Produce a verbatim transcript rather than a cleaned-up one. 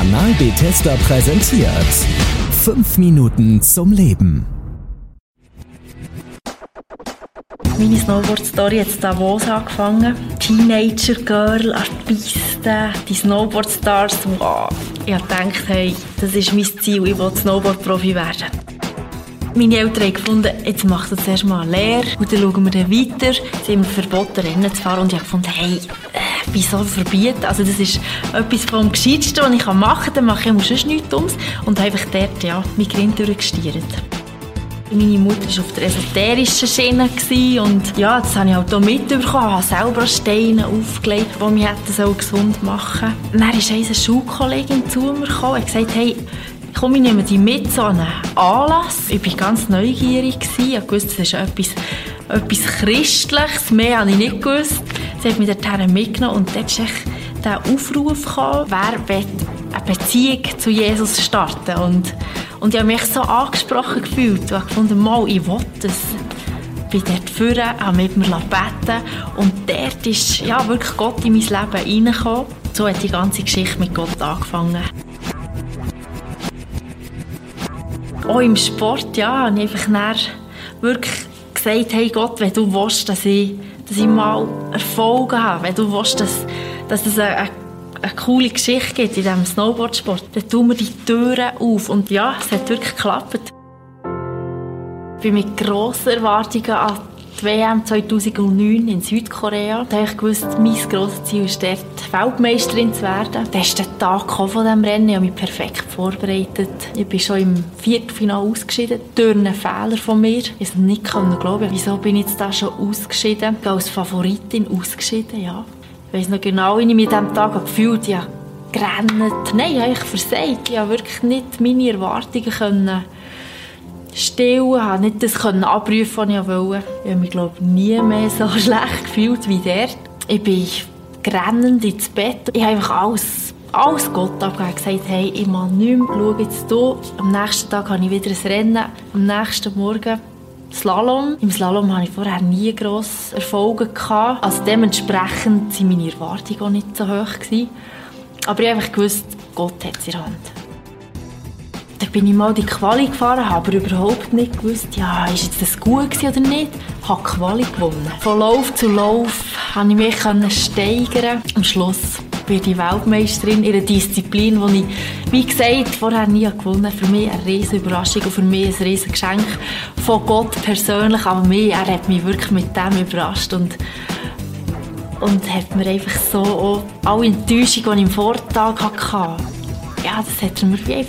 Kanal Bethesda präsentiert fünf Minuten zum Leben. Meine Snowboard-Story hat in Davos angefangen. Teenager-Girl an der Piste, die Snowboard-Stars. Wow. Ich dachte, hey, das ist mein Ziel, ich will Snowboard-Profi werden. Meine Eltern haben gefunden, jetzt macht er zuerst mal eine Lehre und dann schauen wir dann weiter. Sie haben mir verboten, Rennen zu fahren und ich habe gefunden, hey, äh, wieso verbieten? Also das ist etwas vom Gescheitsten, was ich machen kann. Dann mache ich sonst nichts Dummes. Und habe einfach dort, ja, mein Grind durchgestiert. Meine Mutter war auf der esoterischen Schiene und ja, das habe ich halt auch mitbekommen. Ich habe selber Steine aufgelegt, die mich hätten gesund machen sollen. Dann ist eine Schulkollegin zu mir gekommen und hat gesagt, hey, komm, ich nehme dich mit zu einem Anlass. Ich war ganz neugierig. Ich wusste, das ist etwas, etwas Christliches. Mehr habe ich nicht gewusst. Sie hat mich dorthin mitgenommen und dort kam der Aufruf gekommen, wer will eine Beziehung zu Jesus starten. Und, und ich habe mich so angesprochen gefühlt. Ich habe gefunden, mal, ich will das. Ich bin dort vorne, habe mit mir beten und dort ist ja, wirklich Gott in mein Leben reingekommen. So hat die ganze Geschichte mit Gott angefangen. Auch im Sport, ja, habe ich einfach wirklich gesagt, hey Gott, wenn du willst, dass ich, dass ich mal Erfolge habe, wenn du willst, dass, dass es eine, eine, eine coole Geschichte gibt in diesem Snowboardsport, dann tun wir die Türen auf. Und ja, es hat wirklich geklappt. Ich bin mit grossen Erwartungen an die W M zweitausendneun in Südkorea. Da habe ich gewusst, mein grosses Ziel ist dort, Weltmeisterin zu werden. Das ist der Tag von diesem Rennen. Ich habe mich perfekt vorbereitet. Ich bin schon im Viertelfinale ausgeschieden, durch einen Fehler von mir. Ich konnte es nicht glauben. Wieso bin ich jetzt da schon ausgeschieden? Ich bin als Favoritin ausgeschieden, ja. Ich weiss noch genau, wie ich mich an diesem Tag gefühlt habe. Ich habe gerannt. Nein, ich habe versagt. Ich habe wirklich nicht meine Erwartungen können stillen, konnte nicht das abrufen, was ich wollte. Ich habe mich, glaube ich, nie mehr so schlecht gefühlt wie dort. Ich bin rennend ins Bett. Ich habe einfach alles, alles Gott abgegeben und gesagt, hey, ich mag nicht mehr, schau jetzt du. Am nächsten Tag habe ich wieder ein Rennen. Am nächsten Morgen Slalom. Im Slalom hatte ich vorher nie grosse Erfolge gehabt. Also dementsprechend waren meine Erwartungen auch nicht so hoch gewesen. Aber ich habe einfach gewusst, Gott hat es in der Hand. Dann bin ich mal die Quali gefahren, habe aber überhaupt nicht gewusst, ja, ist jetzt das gut gewesen oder nicht. Ich habe die Quali gewonnen. Von Lauf zu Lauf konnte ich mich steigern. Am Schluss bin ich Weltmeisterin in einer Disziplin, die ich, wie gesagt, vorher nie gewonnen habe. Für mich eine riesige Überraschung und für mich ein riesiges Geschenk von Gott persönlich. Aber mich, er hat mich wirklich mit dem überrascht und, und hat mir einfach so auch alle Enttäuschungen, die ich im Vortag hatte, ja, das hat er mir wie